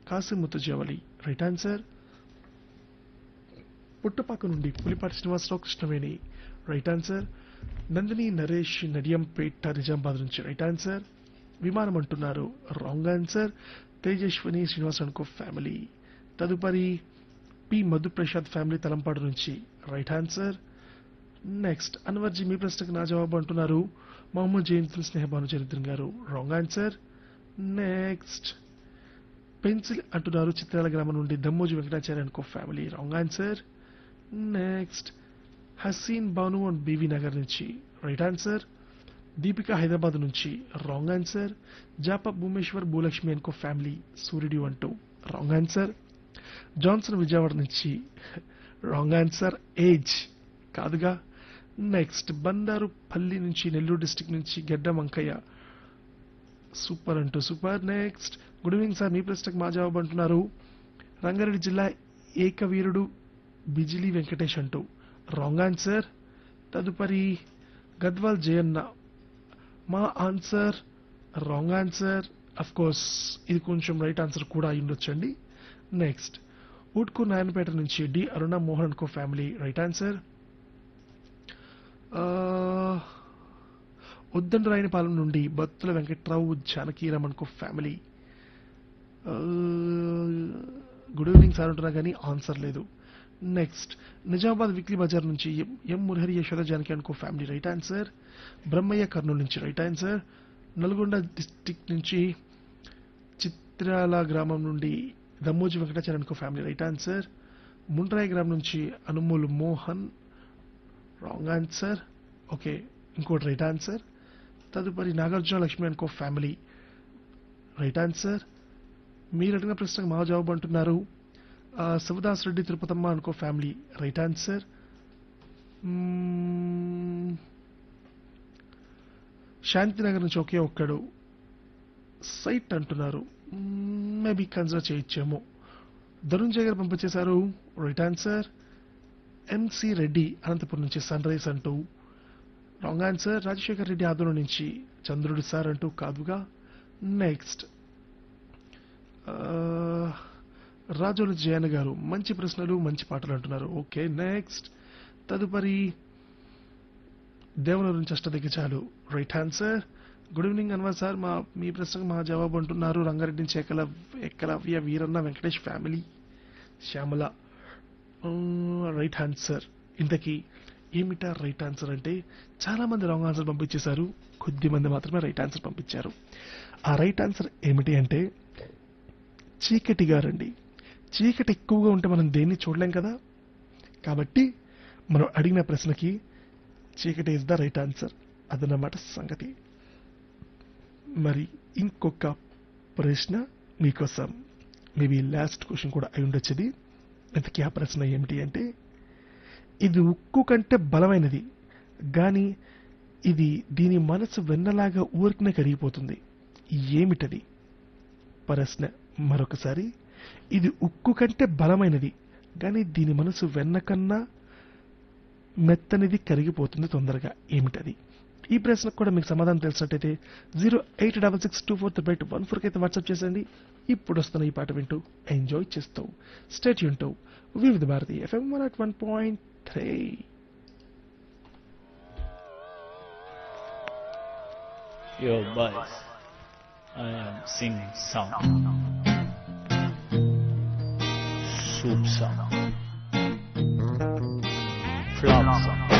Kasimuthu Javali right answer. Puttapaka నుండి Pulipati Srinivasarao Krishnaveni right answer. Nandini Naresh నడియంపేట Nizamabad నుంచి right answer. విమానం అంటున్నారు రాంగ్ ఆన్సర్. తేజస్విని శ్రీనివాస్ అనుకో ఫ్యామిలీ. తదుపరి పి మధుప్రసాద్ ఫ్యామిలీ తలంపాడు నుంచి రైట్ ఆన్సర్. నెక్స్ట్ అన్వర్జీ మీ ప్రశ్నకు నా జవాబు అంటున్నారు మహమ్మద్ జయంతుల్ స్నేహబాను చరిత్రన్ గారు రాంగ్ ఆన్సర్. నెక్స్ట్ పెన్సిల్ అంటున్నారు చిత్రాల గ్రామం నుండి దమ్మోజి వెంకటాచార్య అనుకో family wrong answer. Next Haseen Banu and BV Nagar నుంచి రైట్ ఆన్సర్. దీపిక హైదరాబాద్ నుంచి రాంగ్ ఆన్సర్. జాప భూమేశ్వర్ భూలక్ష్మి అనుకో ఫ్యామిలీ సూర్యుడు అంటూ రాంగ్ ఆన్సర్. జాన్సన్ విజయవాడ నుంచి రాంగ్ ఆన్సర్. ఏజ్ కాదుగా. నెక్స్ట్ బండారు పల్లి నుంచి నెల్లూరు డిస్టిక్ నుంచి గడ్డ వంకయ్య సూపర్ అంటూ super. Next good evening sir మీ ప్రశ్నకు మా జవాబు అంటున్నారు రంగారెడ్డి జిల్లా ఏకవీరుడు బిజిలీ వెంకటేష్ అంటూ రాంగ్ ఆన్సర్. తదుపరి గద్వాల్ జయన్న మా answer wrong answer. Of course ఇది కొంచెం రైట్ ఆన్సర్ కూడా అయి ఉండొచ్చండి. నెక్స్ట్ ఊట్కూర్ నాయనపేట నుంచి డి అరుణ మోహన్ అనుకో ఫ్యామిలీ రైట్ ఆన్సర్. ఉద్దండరాయనిపాలెం నుండి బత్తుల వెంకట్రావు జానకీరామ్ అనుకో ఫ్యామిలీ గుడ్ ఈవినింగ్ సార్ అంటున్నా కానీ ఆన్సర్ లేదు. నెక్స్ట్ నిజామాబాద్ వీక్లీ బజార్ నుంచి ఎం మురహరి యశోద జానకి అనుకో family right answer. Brahmaiah Kurnool నుంచి రైట్ ఆన్సర్. నల్గొండ డిస్టిక్ నుంచి చిత్రాల గ్రామం నుండి దమ్మోజి వెంకటాచార్య అనుకో ఫ్యామిలీ రైట్ ఆన్సర్. ముండ్రాయి గ్రామం నుంచి Anumulu Mohan wrong answer. Okay ఇంకోటి రైట్ ఆన్సర్. తదుపరి నాగార్జున లక్ష్మి అనుకో ఫ్యామిలీ రైట్ ఆన్సర్. మీరు అడిగిన ప్రశ్నకు మా జవాబు అంటున్నారు శివదాస్ రెడ్డి తిరుపతమ్మ అనుకో ఫ్యామిలీ రైట్ ఆన్సర్. శాంతినగర్ నుంచి ఒకే ఒక్కడు సైట్ అంటున్నారు మేబీ కన్సిడర్ చేయొచ్చేమో. ధనుంజయ్ గారు పంపించేశారు right answer. MC Reddy Anantapuram నుంచి సన్ రైజ్ అంటూ రాంగ్ ఆన్సర్. రాజశేఖర్ రెడ్డి ఆదోళన నుంచి చంద్రుడు సార్ అంటూ కాదుగా. నెక్స్ట్ రాజోలు జయన్ గారు మంచి ప్రశ్నలు మంచి పాటలు అంటున్నారు ఓకే. నెక్స్ట్ తదుపరి దేవనూరు నుంచి అష్టదిగ్గజాలు right answer. Good evening Anwar sir మీ ప్రశ్నకు మా జవాబు అంటున్నారు రంగారెడ్డి నుంచి Eklavya Veeranna Venkatesh family Shyamala right answer. ఇంతకీ ఏమిటా రైట్ ఆన్సర్ అంటే చాలా మంది రాంగ్ ఆన్సర్ పంపించేశారు, కొద్ది మంది మాత్రమే రైట్ ఆన్సర్ పంపించారు. ఆ రైట్ ఆన్సర్ ఏమిటి అంటే చీకటి గారండి. చీకటి ఎక్కువగా ఉంటే మనం దేన్ని చూడలేం కదా, కాబట్టి మనం అడిగిన ప్రశ్నకి చీకటి ఇస్ ద రైట్ ఆన్సర్ అదన్నమాట సంగతి. మరి ఇంకొక ప్రశ్న మీకోసం, మేబీ లాస్ట్ క్వశ్చన్ కూడా అయి ఉండొచ్చుది. ఇంతకీ ఆ ప్రశ్న ఏమిటి అంటే ఇది ఉక్కు కంటే బలమైనది కానీ దీని మనసు వెన్నలాగా ఊరికనే కరిగిపోతుంది, ఏమిటది? ప్రశ్న మరొకసారి, ఇది ఉక్కు కంటే బలమైనది కానీ దీని మనసు వెన్న కన్నా మెత్తనిది కరిగిపోతుంది తొందరగా, ఏమిటది? ఈ ప్రశ్నకు కూడా మీకు సమాధానం తెలిసినట్టయితే 086624381 అయితే వాట్సాప్ చేసండి. ఇప్పుడు వస్తున్న ఈ పాట వింటూ ఎంజాయ్ చేస్తూ స్టేట్ యూన్టూ వివిధ Bharati FM 101.3. Yo, boys, I am singing song, soup song, flop song.